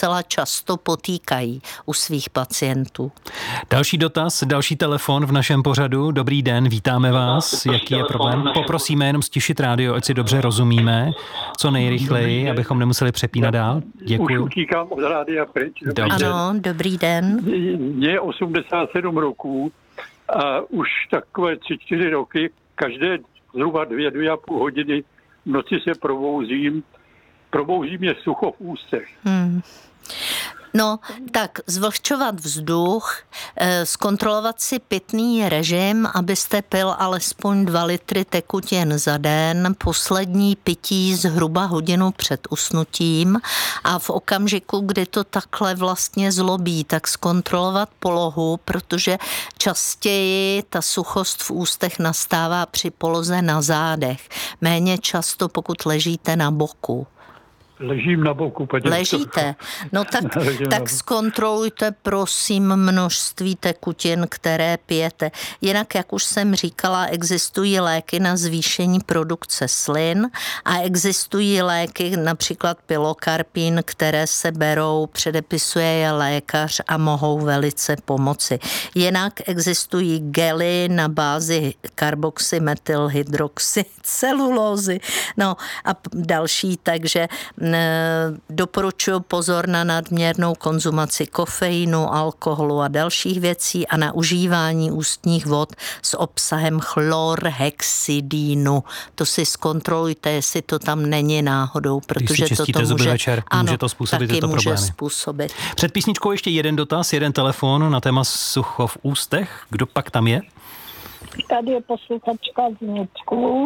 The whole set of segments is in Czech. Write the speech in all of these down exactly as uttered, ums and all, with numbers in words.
docela často potýkají u svých pacientů. Další dotaz, další telefon v našem pořadu. Dobrý den, vítáme vás. Jaký je problém? Poprosíme jenom stišit rádio, ať si dobře rozumíme, co nejrychleji, abychom nemuseli přepínat dál. Děkuji. Už utíkám od rádia pryč. Dobře. Ano, dobrý den. Mně je osmdesát sedm roků a už takové tři, čtyři roky, každé zhruba dvě, dvě a půl hodiny v noci se probouzím. Probouzí mě sucho v ústech. Hmm. No, tak zvlhčovat vzduch, zkontrolovat si pitný režim, abyste pil alespoň dva litry tekutin za den, poslední pití zhruba hodinu před usnutím a v okamžiku, kdy to takhle vlastně zlobí, tak zkontrolovat polohu, protože častěji ta suchost v ústech nastává při poloze na zádech. Méně často, pokud ležíte na boku. Ležím na boku, paní. Ležíte? No tak, tak zkontrolujte prosím množství tekutin, které pijete. Jinak, jak už jsem říkala, existují léky na zvýšení produkce slin a existují léky, například pilokarpín, které se berou, předepisuje je lékař a mohou velice pomoci. Jinak existují gely na bázi karboxymetylhydroxycelulózy, no a další, takže doporučuji pozor na nadměrnou konzumaci kofeinu, alkoholu a dalších věcí a na užívání ústních vod s obsahem chlorhexidínu. To si zkontrolujte, jestli to tam není náhodou, protože to to může, večer, ano, může to způsobit taky tyto může problémy. Způsobit. Před písničkou ještě jeden dotaz, jeden telefon na téma sucho v ústech. Kdo pak tam je? Tady je posluchačka z Německu.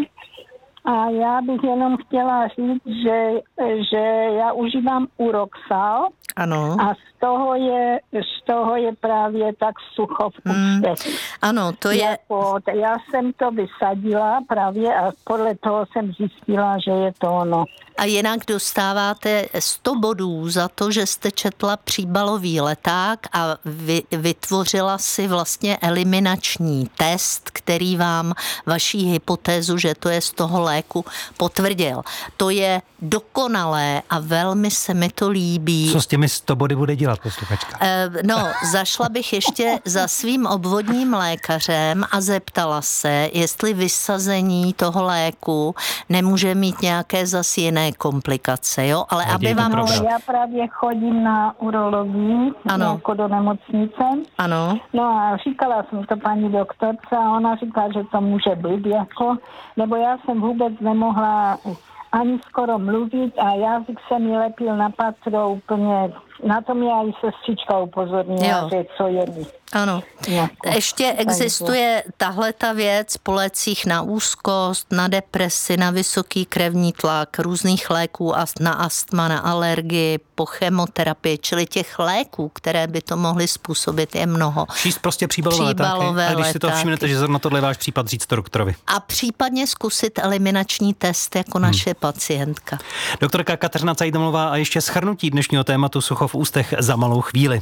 A já bych jenom chtěla říct, že, že já užívám Uroxal. Ano. A z toho je, z toho je právě tak sucho v ústech. Hmm. Ano, to je... Jako, já jsem to vysadila právě a podle toho jsem zjistila, že je to ono. A jinak dostáváte sto bodů za to, že jste četla příbalový leták a vy, vytvořila si vlastně eliminační test, který vám vaší hypotézu, že to je z toho léku, potvrdil. To je dokonalé a velmi se mi to líbí. Co s těmi sto body bude dělat posluchačka? No, zašla bych ještě za svým obvodním lékařem a zeptala se, jestli vysazení toho léku nemůže mít nějaké zas jiné komplikace, jo? Ale aby vám... No, já právě chodím na urologii, ano. jako do nemocnice. Ano. No a říkala jsem to paní doktorce a ona říká, že to může být jako, nebo já jsem vůbec nemohla ani skoro mluvit a jazyk se mi lepil na patro úplně. Na to mě i sestřička upozornila, že co je mi. Ano. Ještě existuje tahle ta věc po lécích na úzkost, na depresi, na vysoký krevní tlak, různých léků na astma, na alergii, po chemoterapii, čili těch léků, které by to mohly způsobit, je mnoho. Číst prostě příbalové, příbalové letáky. A když si to všimnete, že zrovna tohle je váš případ, říct to doktorovi. A případně zkusit eliminační test jako hmm. naše pacientka. Doktorka Kateřina Cajtmlová a ještě shrnutí dnešního tématu sucho v ústech za malou chvíli.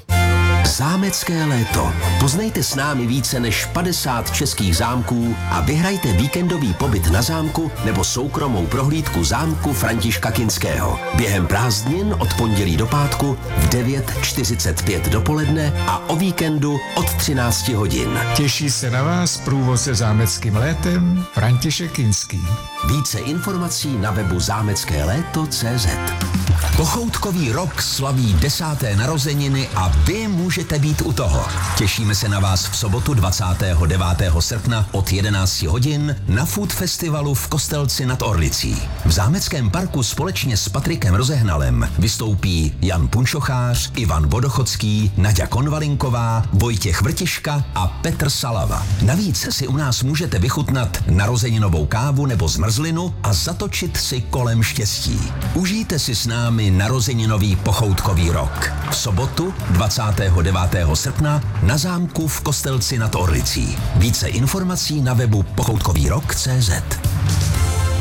Zámecké léto. Poznejte s námi více než padesát českých zámků a vyhrajte víkendový pobyt na zámku nebo soukromou prohlídku zámku Františka Kinského. Během prázdnin od pondělí do pátku v devět čtyřicet pět dopoledne a o víkendu od třináct hodin. Těší se na vás průvodce zámeckým létem František Kinský. Více informací na webu zámecké léto tečka cé zet. Pochoutkový rok slaví desáté narozeniny a vy můžete být u toho. Těšíme se na vás v sobotu dvacátého devátého srpna od jedenácti hodin na Food Festivalu v Kostelci nad Orlicí. V zámeckém parku společně s Patrikem Rozehnalem vystoupí Jan Punčochář, Ivan Vodochodský, Naďa Konvalinková, Vojtěch Vrtiška a Petr Salava. Navíc si u nás můžete vychutnat narozeninovou kávu nebo zmrzlinu a zatočit si kolem štěstí. Užijte si s námi narozeninový pochoutkový rok. V sobotu dvacátého devátého srpna na zámku v Kostelci nad Orlicí. Více informací na webu pochoutkový rok tečka cé zet.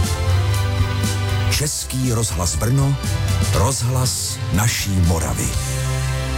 Český rozhlas Brno, rozhlas naší Moravy.